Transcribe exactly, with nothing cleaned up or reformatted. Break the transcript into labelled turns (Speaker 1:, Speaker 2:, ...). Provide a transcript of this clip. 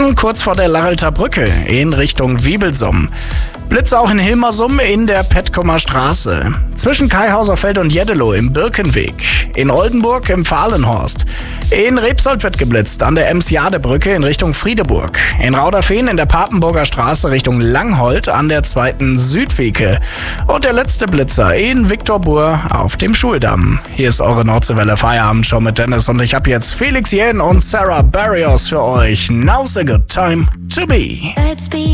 Speaker 1: Kurz vor der Larrelter Brücke in Richtung Wiebelsum. Blitze auch in Hilmersum in der Petkumer Straße. Zwischen Kaihauserfeld und Jeddelo im Birkenweg. In Oldenburg im Fahlenhorst. In Rebsold wird geblitzt an der Ems-Jade-Brücke in Richtung Friedeburg. In Rauderfehn in der Papenburger Straße Richtung Langholt an der zweiten Südwege. Und der letzte Blitzer in Viktorbur auf dem Schuldamm. Hier ist eure Nordseewelle Feierabendshow mit Dennis und ich habe jetzt Felix Jähn und Sarah Barrios für euch. Now's a good time to be.
Speaker 2: Let's be